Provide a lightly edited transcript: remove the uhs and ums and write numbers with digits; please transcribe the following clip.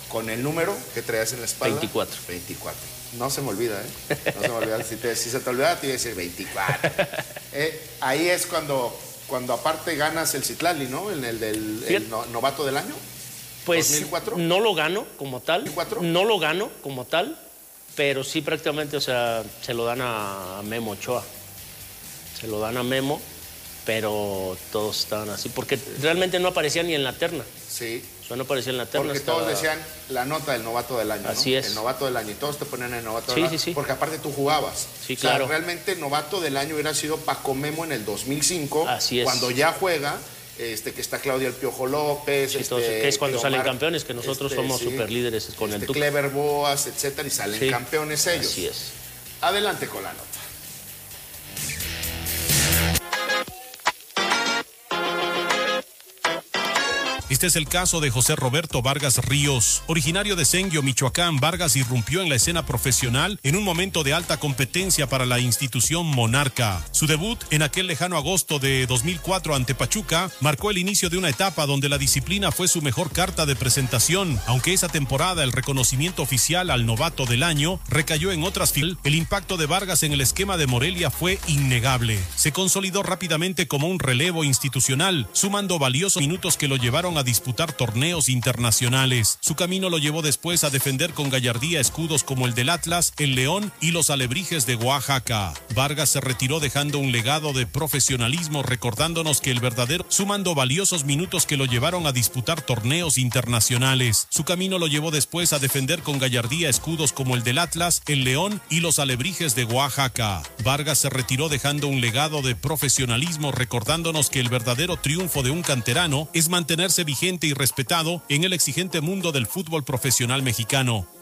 con el número que traías en la espalda. 24. 24. No se me olvida, ¿eh? No se me olvida. Si se te olvida, te iba a decir 24. Ahí es cuando aparte ganas el Citlali, ¿no? En el novato del año. Pues 2004. No lo gano como tal. 2004. No lo gano como tal, pero sí prácticamente, o sea, se lo dan a Memo Ochoa. Se lo dan a Memo, pero todos estaban así, porque realmente no aparecía ni en la terna. Sí. O sea, no aparecía en la terna. Porque todos decían la nota del novato del año, Así ¿no? es. El novato del año, y todos te ponían el novato del año. Sí. Porque aparte tú jugabas. Sí, o sea, claro. realmente el novato del año hubiera sido Paco Memo en el 2005. Así es. Cuando ya juega, que está Claudia El Piojo López. Sí, que es cuando salen campeones, que nosotros somos super líderes con el Tuca. Clever Boas, etcétera, y salen campeones ellos. Así es. Adelante con la nota. Este es el caso de José Roberto Vargas Ríos. Originario de Senguio, Michoacán, Vargas irrumpió en la escena profesional en un momento de alta competencia para la institución Monarca. Su debut en aquel lejano agosto de 2004 ante Pachuca marcó el inicio de una etapa donde la disciplina fue su mejor carta de presentación. Aunque esa temporada el reconocimiento oficial al novato del año recayó en otras filas, el impacto de Vargas en el esquema de Morelia fue innegable. Se consolidó rápidamente como un relevo institucional, sumando valiosos minutos que lo llevaron a disputar torneos internacionales. Su camino lo llevó después a defender con gallardía escudos como el del Atlas, el León y los Alebrijes de Oaxaca. Vargas se retiró dejando un legado de profesionalismo, recordándonos que el verdadero, sumando valiosos minutos que lo llevaron a disputar torneos internacionales. Su camino lo llevó después a defender con gallardía escudos como el del Atlas, el León y los Alebrijes de Oaxaca. Vargas se retiró dejando un legado de profesionalismo, recordándonos que el verdadero triunfo de un canterano es mantenerse vigente y respetado en el exigente mundo del fútbol profesional mexicano.